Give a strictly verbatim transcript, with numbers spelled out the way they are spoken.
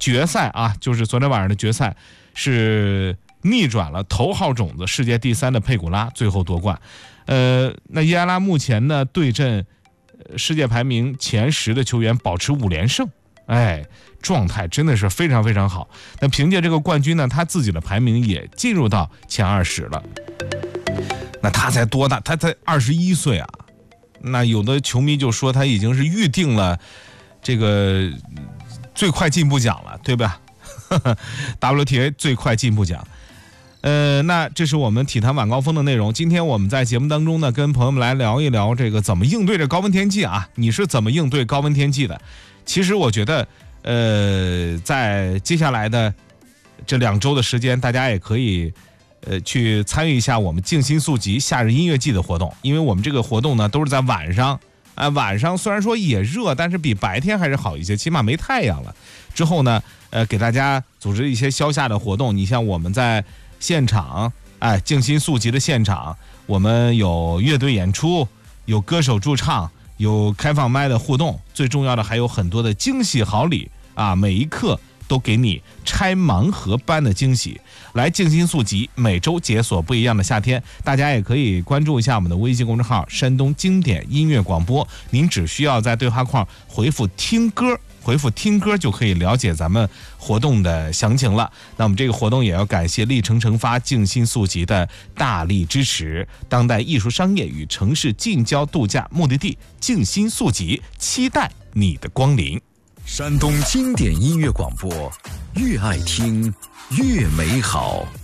决赛啊，就是昨天晚上的决赛是逆转了头号种子世界第三的佩古拉，最后夺冠。呃，那伊埃拉目前呢对阵世界排名前十的球员保持五连胜，哎，状态真的是非常非常好。那凭借这个冠军呢，他自己的排名也进入到前二十了。那他才多大？他才二十一岁啊！那有的球迷就说他已经是预定了这个最快进步奖了，对吧？W T A 最快进步奖。呃，那这是我们体坛晚高峰的内容。今天我们在节目当中呢，跟朋友们来聊一聊这个怎么应对这高温天气啊？你是怎么应对高温天气的？其实我觉得，呃，在接下来的这两周的时间，大家也可以。呃，去参与一下我们静心速集夏日音乐季的活动，因为我们这个活动呢都是在晚上，啊、呃，晚上虽然说也热，但是比白天还是好一些，起码没太阳了。之后呢，呃，给大家组织一些消夏的活动。你像我们在现场，哎，静心速集的现场，我们有乐队演出，有歌手驻唱，有开放麦的互动，最重要的还有很多的惊喜好礼啊，每一刻都给你拆盲盒般的惊喜。来静心速集，每周解锁不一样的夏天。大家也可以关注一下我们的微信公众号山东经典音乐广播，您只需要在对话框回复听歌，回复听歌就可以了解咱们活动的详情了。那我们这个活动也要感谢历程成发静心速集的大力支持，当代艺术商业与城市近郊度假目的地静心速集，期待你的光临。 山东经典音乐广播，越爱听越美好。